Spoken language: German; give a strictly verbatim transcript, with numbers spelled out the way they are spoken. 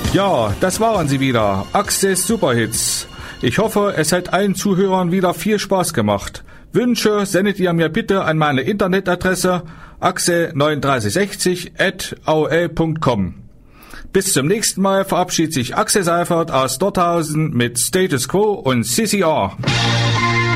Ja, das waren sie wieder. Access Superhits. Ich hoffe, es hat allen Zuhörern wieder viel Spaß gemacht. Wünsche sendet ihr mir bitte an meine Internetadresse axe neun drei sechs sechs at a o l punkt com. Bis zum nächsten Mal verabschiedet sich Axel Seifert aus Dorthausen mit Status Quo und C C R.